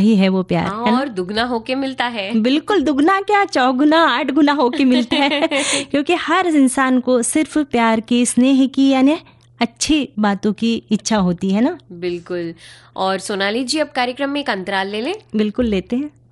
ही है वो प्यार, है ना? और दुगना होके मिलता है। बिल्कुल, दुगना क्या, चौगुना 8 गुना होके मिलता है क्योंकि हर इंसान को सिर्फ प्यार की, स्नेह की, यानी अच्छी बातों की इच्छा होती है ना। बिल्कुल। और सोनाली जी, अब कार्यक्रम में एक अंतराल ले लें। बिल्कुल लेते हैं।